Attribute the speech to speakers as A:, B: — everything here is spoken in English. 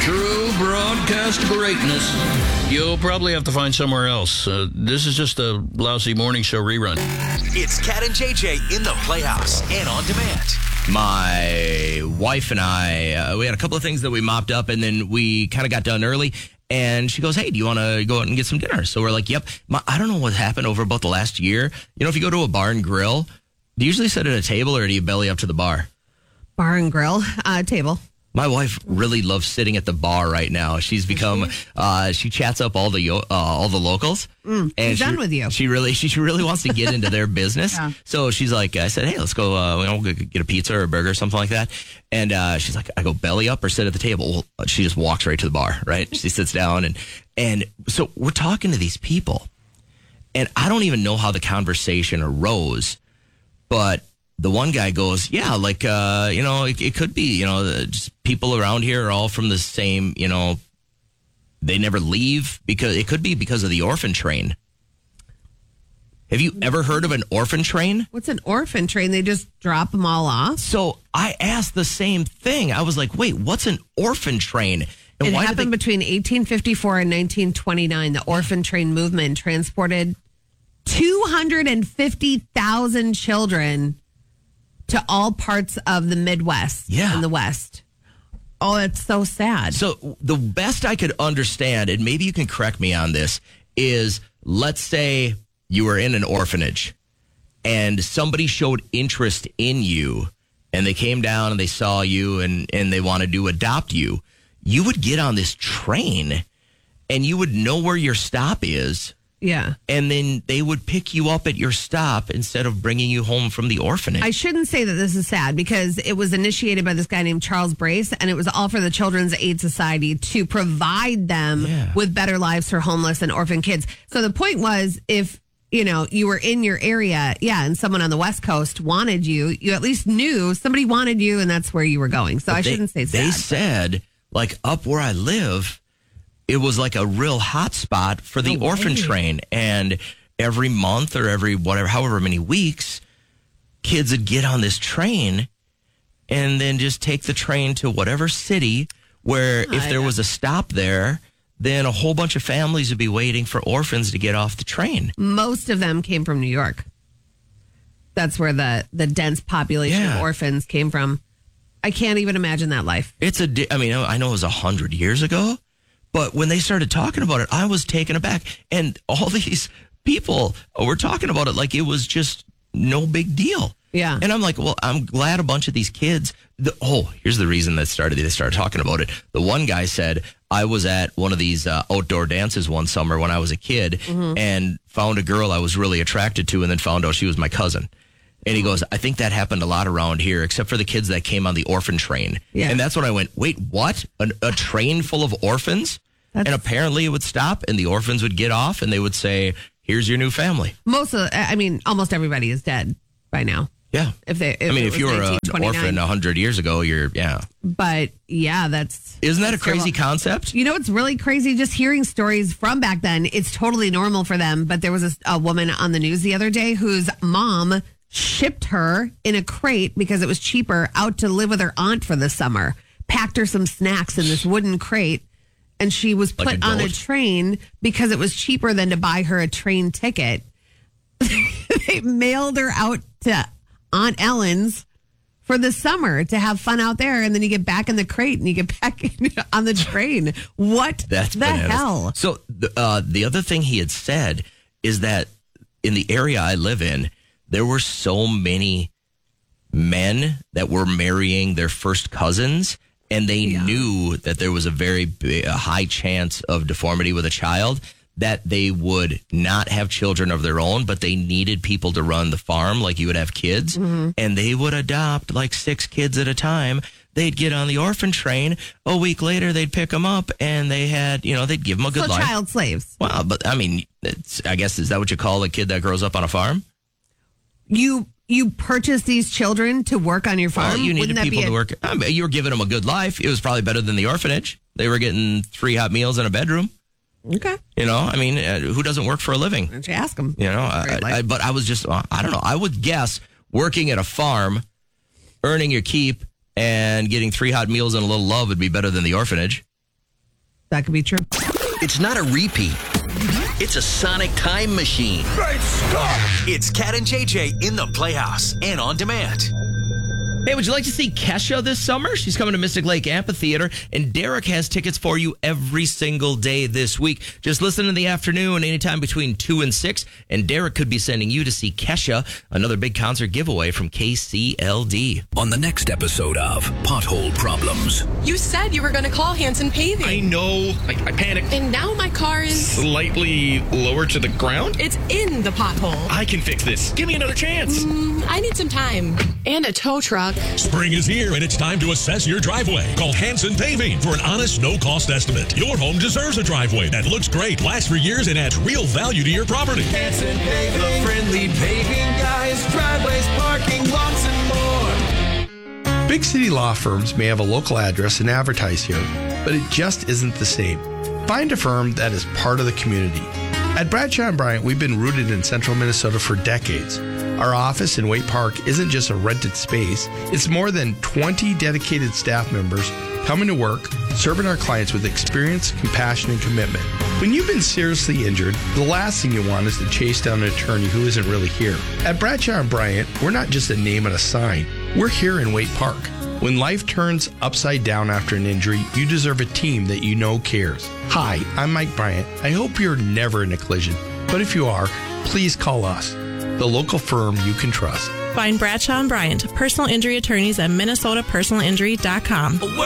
A: True broadcast greatness. You'll probably have to find somewhere else. This is just a lousy morning show rerun.
B: It's Cat and JJ in the Playhouse and on demand.
C: My wife and I, we had a couple of things that we mopped up, and then we kind of got done early. And she goes, hey, do you want to go out and get some dinner? So we're like, yep. I don't know what happened over about the last year. You know, if you go to a bar and grill, do you usually sit at a table or do you belly up to the bar?
D: Bar and grill, table.
C: My wife really loves sitting at the bar right now. She's become, she chats up all the locals.
D: And she's done with you.
C: She really wants to get into their business. Yeah. So she's like, I said, hey, let's go, get a pizza or a burger or something like that. And she's like, I go belly up or sit at the table. Well, she just walks right to the bar, right? She sits down and so we're talking to these people. And I don't even know how the conversation arose, but the one guy goes, yeah, like, it could be, just people around here are all from the same, they never leave because it could be because of the orphan train. Have you ever heard of an orphan train?
D: What's an orphan train? They just drop them all off?
C: So I asked the same thing. I was like, wait, what's an orphan train? And
D: it happened between 1854 and 1929. The orphan train movement transported 250,000 children to all parts of the Midwest and the West. Oh, it's so sad.
C: So the best I could understand, and maybe you can correct me on this, is let's say you were in an orphanage and somebody showed interest in you and they came down and they saw you and they wanted to adopt you. You would get on this train and you would know where your stop is.
D: Yeah.
C: And then they would pick you up at your stop instead of bringing you home from the orphanage.
D: I shouldn't say that this is sad because it was initiated by this guy named Charles Brace, and it was all for the Children's Aid Society to provide them with better lives for homeless and orphan kids. So the point was, if you were in your area, and someone on the West Coast wanted you, you at least knew somebody wanted you, and that's where you were going. So I shouldn't say sad.
C: They said, like, up where I live, it was like a real hot spot for the orphan train. And every month or however many weeks, kids would get on this train and then just take the train to whatever city where if there was a stop there, then a whole bunch of families would be waiting for orphans to get off the train.
D: Most of them came from New York. That's where the dense population of orphans came from. I can't even imagine that life.
C: I know it was 100 years ago. But when they started talking about it, I was taken aback. And all these people were talking about it like it was just no big deal.
D: Yeah.
C: And I'm like, well, I'm glad a bunch of these kids. Here's the reason they started talking about it. The one guy said, I was at one of these outdoor dances one summer when I was a kid and found a girl I was really attracted to and then found out she was my cousin. And he goes, I think that happened a lot around here, except for the kids that came on the orphan train. Yeah. And that's when I went, wait, what? A train full of orphans? And apparently it would stop and the orphans would get off and they would say, here's your new family.
D: Almost everybody is dead by now.
C: Yeah. If you were an orphan 100 years ago,
D: But
C: Isn't that a crazy concept?
D: It's really crazy just hearing stories from back then. It's totally normal for them. But there was a woman on the news the other day whose mom shipped her in a crate because it was cheaper out to live with her aunt for the summer. Packed her some snacks in this wooden crate. And she was put on a train because it was cheaper than to buy her a train ticket. They mailed her out to Aunt Ellen's for the summer to have fun out there. And then you get back in the crate and you get back on the train. What the hell?
C: So the other thing he had said is that in the area I live in, there were so many men that were marrying their first cousins. And they knew that there was a very high chance of deformity with a child, that they would not have children of their own, but they needed people to run the farm like you would have kids. Mm-hmm. And they would adopt like 6 kids at a time. They'd get on the orphan train. A week later, they'd pick them up and they had, they'd give them a good life.
D: Child slaves.
C: Well, but I guess, is that what you call a kid that grows up on a farm?
D: You purchased these children to work on your farm?
C: Well, you needed people to work. You were giving them a good life. It was probably better than the orphanage. They were getting 3 hot meals in a bedroom.
D: Okay.
C: Who doesn't work for a living?
D: Why don't you ask them?
C: But I was just, I don't know. I would guess working at a farm, earning your keep, and getting 3 hot meals and a little love would be better than the orphanage.
D: that could be true.
A: It's not a repeat. It's a sonic time machine.
B: Great Scott! It's Cat and JJ in the Playhouse and on demand.
C: Hey, would you like to see Kesha this summer? She's coming to Mystic Lake Amphitheater, and Derek has tickets for you every single day this week. Just listen in the afternoon, anytime between 2 and 6, and Derek could be sending you to see Kesha, another big concert giveaway from KCLD.
E: On the next episode of Pothole Problems.
F: You said you were going to call Hanson Paving.
G: I know. I panicked.
F: And now my car is
G: Slightly lower to the ground?
F: It's in the pothole.
G: I can fix this. Give me another chance.
F: I need some time. And a tow truck.
H: Spring is here and it's time to assess your driveway. Call Hanson Paving for an honest, no-cost estimate. Your home deserves a driveway that looks great, lasts for years, and adds real value to your property.
I: Hanson Paving, the friendly paving guys, driveways, parking lots, and more.
J: Big city law firms may have a local address and advertise here, but it just isn't the same. Find a firm that is part of the community. At Bradshaw & Bryant, we've been rooted in central Minnesota for decades. Our office in Waite Park isn't just a rented space. It's more than 20 dedicated staff members coming to work, serving our clients with experience, compassion, and commitment. When you've been seriously injured, the last thing you want is to chase down an attorney who isn't really here. At Bradshaw & Bryant, we're not just a name on a sign. We're here in Waite Park. When life turns upside down after an injury, you deserve a team that you know cares. Hi, I'm Mike Bryant. I hope you're never in a collision, but if you are, please call us, the local firm you can trust.
K: Find Bradshaw & Bryant, personal injury attorneys at minnesotapersonalinjury.com.